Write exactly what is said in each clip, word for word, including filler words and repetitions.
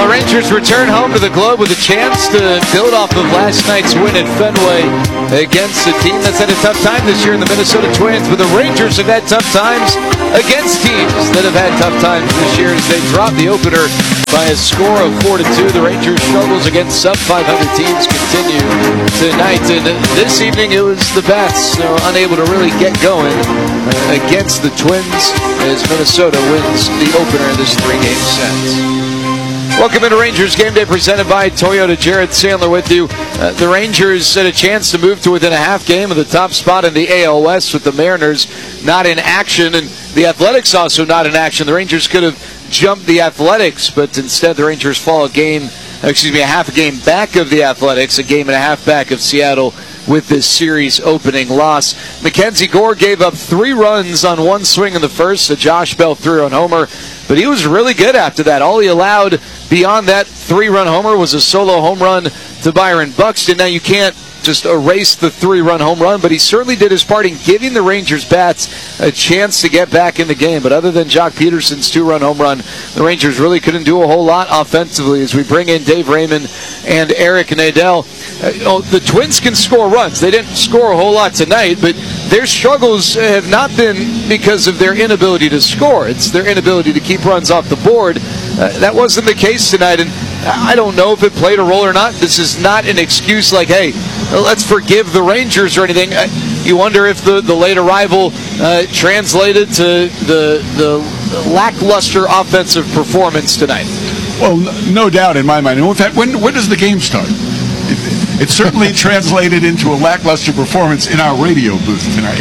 Well, Rangers return home to the Globe with a chance to build off of last night's win at Fenway against a team that's had a tough time this year in the Minnesota Twins. But the Rangers have had tough times against teams that have had tough times this year as they drop the opener by a score of four to two. The Rangers' struggles against sub five hundred teams continue tonight. And this evening it was the Bats uh, unable to really get going uh, against the Twins as Minnesota wins the opener in this three-game set. Welcome into Rangers Game Day presented by Toyota. Jared Sandler with you. Uh, the Rangers had a chance to move to within a half game of the top spot in the A L West with the Mariners not in action and the Athletics also not in action. The Rangers could have jumped the Athletics, but instead the Rangers fall a game, excuse me, a half a game back of the Athletics, a game and a half back of Seattle with this series opening loss. Mackenzie Gore gave up three runs on one swing in the first, a Josh Bell three-run homer, but he was really good after that. All he allowed beyond that three-run homer was a solo home run to Byron Buxton. Now you can't just erase the three-run home run, but he certainly did his part in giving the Rangers bats a chance to get back in the game. But other than Jock Peterson's two-run home run, the Rangers really couldn't do a whole lot offensively as we bring in Dave Raymond and Eric Nadel. Uh, you know, the Twins can score runs. They didn't score a whole lot tonight, but their struggles have not been because of their inability to score. It's their inability to keep runs off the board. Uh, that wasn't the case tonight, and I don't know if it played a role or not. This is not an excuse like, hey, let's forgive the Rangers or anything. Uh, you wonder if the, the late arrival uh, translated to the, the lackluster offensive performance tonight. Well, no doubt in my mind. In fact, when, when does the game start? It certainly translated into a lackluster performance in our radio booth tonight.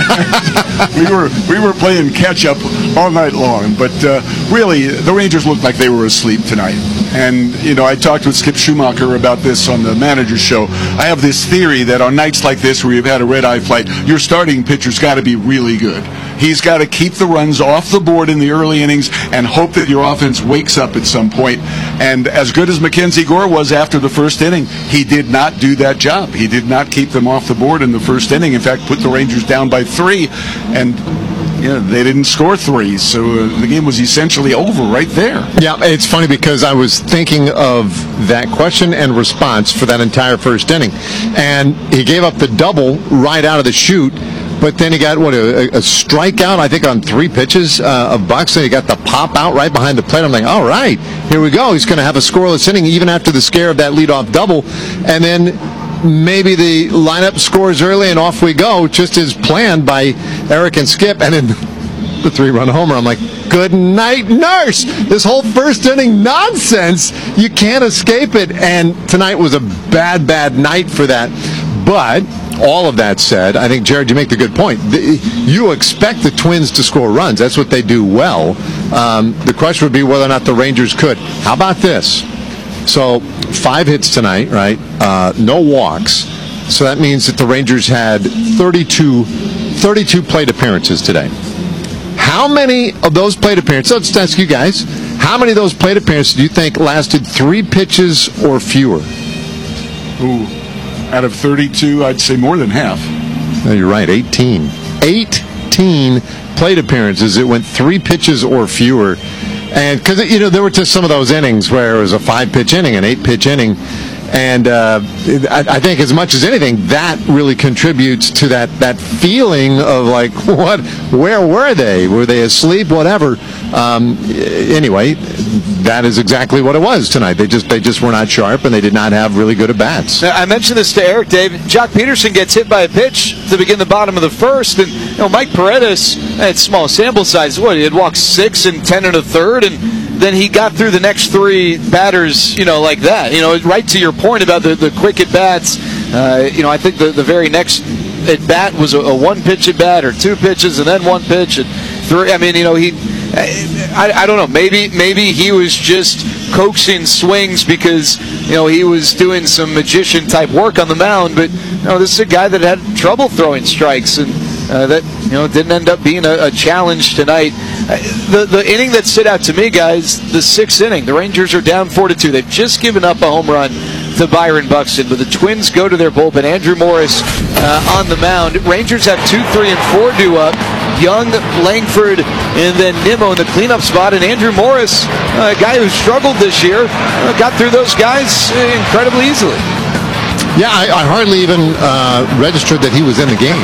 we were we were playing catch up all night long, but uh, really the Rangers looked like they were asleep tonight. And you know, I talked with Skip Schumacher about this on the manager's show. I have this theory that on nights like this where you've had a red-eye flight, your starting pitcher's got to be really good. He's got to keep the runs off the board in the early innings and hope that your offense wakes up at some point. And as good as Mackenzie Gore was after the first inning, he did not do that job. He did not keep them off the board in the first inning. In fact, put the Rangers down by three, and you know, they didn't score three, so uh, the game was essentially over right there. Yeah, it's funny because I was thinking of that question and response for that entire first inning. And he gave up the double right out of the chute, but then he got, what, a, a strikeout, I think, on three pitches uh, of Buxton. He got the pop out right behind the plate. I'm like, all right, here we go. He's going to have a scoreless inning even after the scare of that leadoff double. And then maybe the lineup scores early and off we go, just as planned by Eric and Skip. And then the three-run homer. I'm like, good night, nurse. This whole first inning nonsense, you can't escape it. And tonight was a bad, bad night for that. But all of that said, I think, Jared, you make the good point. You expect the Twins to score runs. That's what they do well. Um, the question would be whether or not the Rangers could. How about this? So, five hits tonight, right? Uh, no walks. So that means that the Rangers had thirty-two, thirty-two plate appearances today. How many of those plate appearances, let's ask you guys, how many of those plate appearances do you think lasted three pitches or fewer? Ooh. Out of thirty-two, I'd say more than half. No, you're right, eighteen. eighteen plate appearances. It went three pitches or fewer. And because, you know, there were just some of those innings where it was a five-pitch inning, an eight-pitch inning. And uh, I, I think as much as anything, that really contributes to that, that feeling of like, what? Where were they? Were they asleep? Whatever. Um, anyway, that is exactly what it was tonight. They just they just were not sharp, and they did not have really good at bats. I mentioned this to Eric, Dave. Jock Peterson gets hit by a pitch to begin the bottom of the first, and you know Mike Paredes had small sample size. What, he had walked six and ten and a third, and then he got through the next three batters, you know, like that. You know, right to your point about the, the quick at bats. Uh, you know, I think the, the very next at bat was a, a one pitch at bat or two pitches and then one pitch and three. I mean, you know, he. I, I don't know. Maybe maybe he was just coaxing swings because you know he was doing some magician type work on the mound. But you know, this is a guy that had trouble throwing strikes, and uh, that you know didn't end up being a, a challenge tonight. Uh, the the inning that stood out to me, guys, the sixth inning. The Rangers are down four to two. They've just given up a home run to Byron Buxton. But the Twins go to their bullpen. Andrew Morris uh, on the mound. Rangers have two, three, and four due up. Young, Langford, and then Nimmo in the cleanup spot. And Andrew Morris, uh, a guy who struggled this year, uh, got through those guys incredibly easily. Yeah, I, I hardly even uh, registered that he was in the game.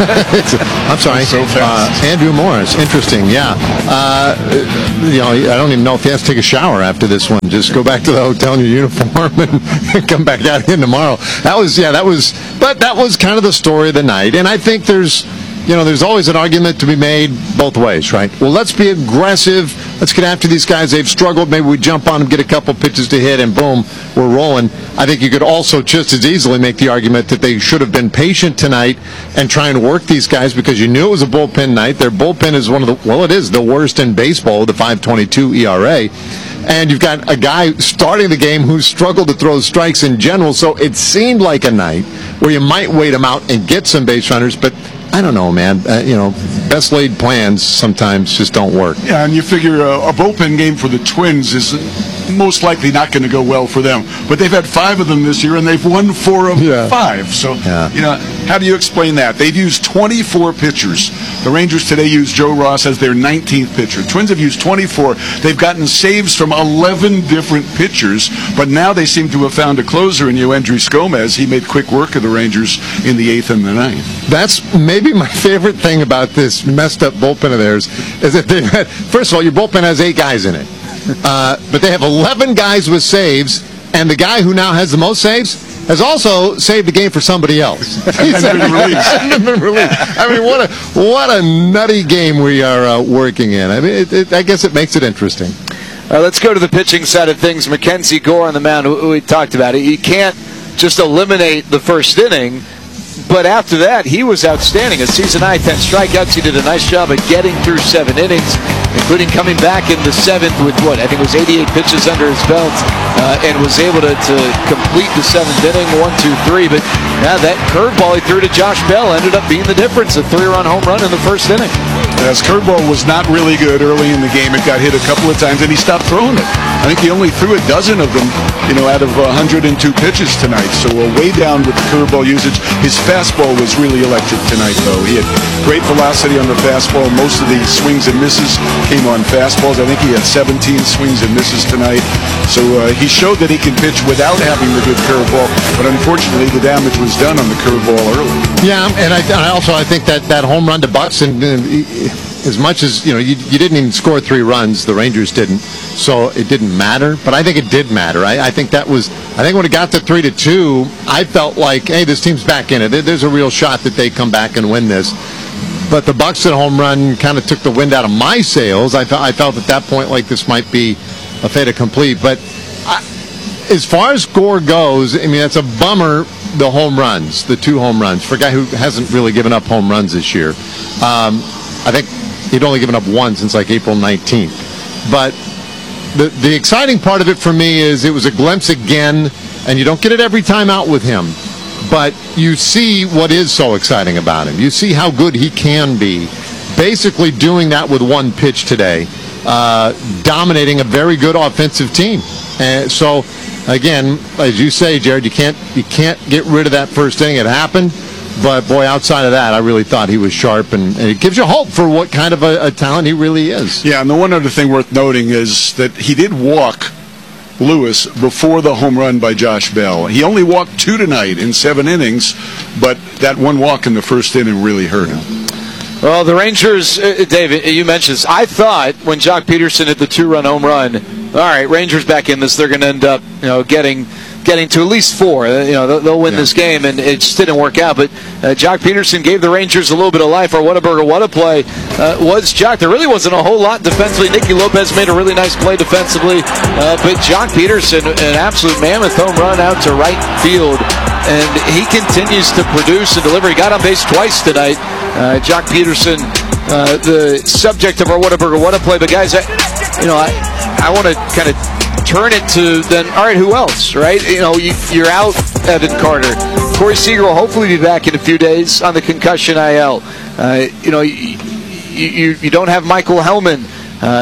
I'm sorry. So fast. Uh, Andrew Morris. Interesting, yeah. Uh, you know, I don't even know if he has to take a shower after this one. Just go back to the hotel in your uniform and come back out again tomorrow. That was, yeah, that was, but that was kind of the story of the night. And I think there's, you know, there's always an argument to be made both ways, right? Well, let's be aggressive. Let's get after these guys. They've struggled. Maybe we jump on them, get a couple pitches to hit, and boom, we're rolling. I think you could also just as easily make the argument that they should have been patient tonight and try and work these guys because you knew it was a bullpen night. Their bullpen is one of the, well, it is the worst in baseball, the five twenty-two E R A. And you've got a guy starting the game who's struggled to throw strikes in general, so it seemed like a night where you might wait him out and get some base runners, but I don't know, man. Uh, you know, best laid plans sometimes just don't work. Yeah, and you figure uh, a bullpen game for the Twins is most likely not going to go well for them. But they've had five of them this year, and they've won four of yeah. five. So, yeah. you know, how do you explain that? They've used twenty-four pitchers. The Rangers today used Joe Ross as their nineteenth pitcher. Twins have used twenty-four. They've gotten saves from eleven different pitchers, but now they seem to have found a closer in Yoendrys Gomez. He made quick work of the Rangers in the eighth and the ninth. That's maybe my favorite thing about this messed up bullpen of theirs is that they've had, first of all, your bullpen has eight guys in it. Uh, but they have eleven guys with saves, and the guy who now has the most saves has also saved a game for somebody else. He's been released. been released. I mean, what a what a nutty game we are uh, working in. I mean, it, it, I guess it makes it interesting. Uh, let's go to the pitching side of things. Mackenzie Gore on the mound. We, we talked about it. You can't just eliminate the first inning. But after that, he was outstanding. A season high, ten strikeouts. He did a nice job of getting through seven innings, including coming back in the seventh with what I think was eighty-eight pitches under his belt, uh, and was able to, to complete the seventh inning, one, two, three. But now that curveball he threw to Josh Bell ended up being the difference. A three-run home run in the first inning. His curveball was not really good early in the game. It got hit a couple of times, and he stopped throwing it. I think he only threw a dozen of them, you know, out of one hundred two pitches tonight. So uh, way down with the curveball usage. His fastball was really electric tonight, though. He had great velocity on the fastball. Most of the swings and misses came on fastballs. I think he had seventeen swings and misses tonight. So uh, he showed that he can pitch without having the good curveball. But unfortunately, the damage was done on the curveball early. Yeah, and I, I also I think that that home run to Buxton, uh, as much as you know, you, you didn't even score three runs. The Rangers didn't, so it didn't matter. But I think it did matter. I, I think that was. I think when it got to three to two, I felt like, hey, this team's back in it. There's a real shot that they come back and win this. But the Buxton home run kind of took the wind out of my sails. I, th- I felt at that point like this might be a fait accompli. But I, as far as Gore goes, I mean, it's a bummer. The home runs, the two home runs, for a guy who hasn't really given up home runs this year. Um, I think he'd only given up one since like April nineteenth. But the the exciting part of it for me is it was a glimpse again, and you don't get it every time out with him, but you see what is so exciting about him. You see how good he can be, basically doing that with one pitch today, uh, dominating a very good offensive team. And so, again, as you say, Jared, you can't you can't get rid of that first inning. It happened. But, boy, outside of that, I really thought he was sharp, and, and it gives you hope for what kind of a, a talent he really is. Yeah, and the one other thing worth noting is that he did walk Lewis before the home run by Josh Bell. He only walked two tonight in seven innings, but that one walk in the first inning really hurt him. Well, the Rangers, uh, David, you mentioned this. I thought when Jock Peterson hit the two-run home run, all right, Rangers back in this, they're going to end up, you know, getting getting to at least four. Uh, you know, they'll, they'll win yeah. this game, and it just didn't work out. But uh, Jock Peterson gave the Rangers a little bit of life. Or Whataburger, what a play uh, was Jock. There really wasn't a whole lot defensively. Nicky Lopez made a really nice play defensively, uh, but Jock Peterson, an absolute mammoth home run out to right field, and he continues to produce and deliver. He got on base twice tonight. Uh, Jock Peterson, uh, the subject of our Whataburger, what a play. But guys, I, you know, I I want to kind of turn it to then, all right, who else, right? You know, you, you're out Evan Carter. Corey Seager will hopefully be back in a few days on the concussion I L. Uh, you know, you, you, you don't have Michael Hellman. Uh,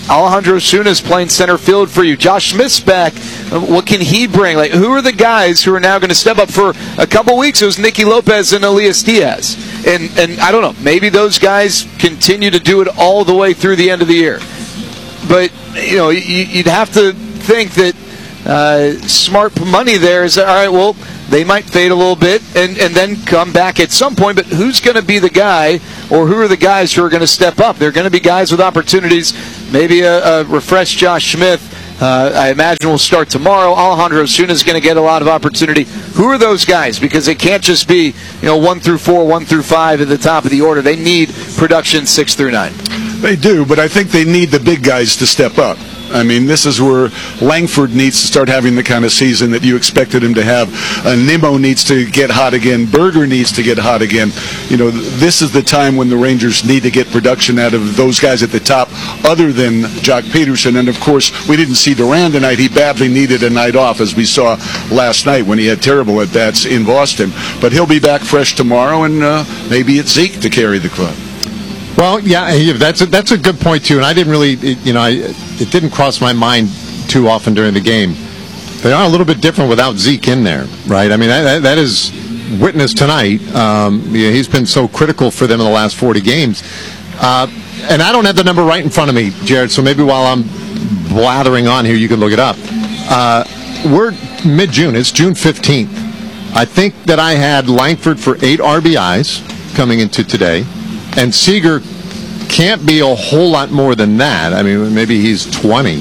Alejandro Suna's playing center field for you. Josh Smith's back. What can he bring? Like, who are the guys who are now going to step up? For a couple weeks, it was Nicky Lopez and Elias Diaz. And, and I don't know, maybe those guys continue to do it all the way through the end of the year. But, you know, you'd have to think that uh, smart money there is, all right, well, they might fade a little bit and, and then come back at some point, but who's going to be the guy, or who are the guys who are going to step up? They're going to be guys with opportunities, maybe a, a refreshed Josh Smith. Uh, I imagine will start tomorrow. Alejandro Osuna is going to get a lot of opportunity. Who are those guys? Because it can't just be, you know, one through four, one through five at the top of the order. They need production six through nine. They do, but I think they need the big guys to step up. I mean, this is where Langford needs to start having the kind of season that you expected him to have. Uh, Nimmo needs to get hot again. Berger needs to get hot again. You know, this is the time when the Rangers need to get production out of those guys at the top, other than Jock Peterson. And, of course, we didn't see Duran tonight. He badly needed a night off, as we saw last night when he had terrible at-bats in Boston. But he'll be back fresh tomorrow, and uh, maybe it's Zeke to carry the club. Well, yeah, that's a, that's a good point, too. And I didn't really, it, you know, I, it didn't cross my mind too often during the game. They are a little bit different without Zeke in there, right? I mean, that, that is witness tonight. Um, yeah, he's been so critical for them in the last forty games. Uh, and I don't have the number right in front of me, Jared, so maybe while I'm blathering on here, you can look it up. Uh, we're mid-June. It's June fifteenth. I think that I had Langford for eight R B Is coming into today. And Seager can't be a whole lot more than that. I mean, maybe he's twenty.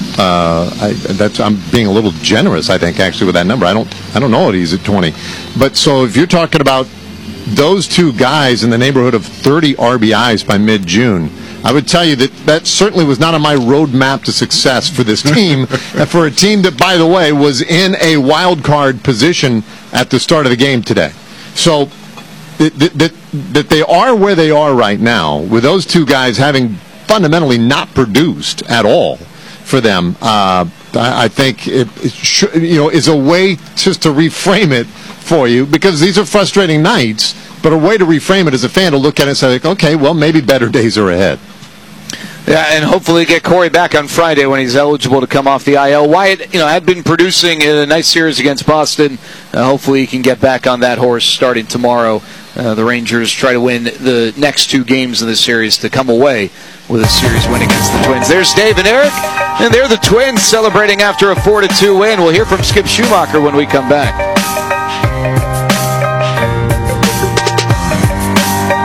Uh, I, that's I'm being a little generous, I think, actually, with that number. I don't, I don't know what he's at twenty. But so if you're talking about those two guys in the neighborhood of thirty R B Is by mid-June, I would tell you that that certainly was not on my roadmap to success for this team, and for a team that, by the way, was in a wild card position at the start of the game today. So that, that, that they are where they are right now, with those two guys having fundamentally not produced at all for them, uh, I think it, it should, you know, is a way just to reframe it for you, because these are frustrating nights, but a way to reframe it as a fan to look at it and say, like, okay, well, maybe better days are ahead. Yeah, and hopefully get Corey back on Friday when he's eligible to come off the I L. Wyatt, you know, had been producing in a nice series against Boston. Uh, hopefully he can get back on that horse starting tomorrow. Uh, the Rangers try to win the next two games in the series to come away with a series win against the Twins. There's Dave and Eric, and they're the Twins celebrating after a four to two win. We'll hear from Skip Schumacher when we come back.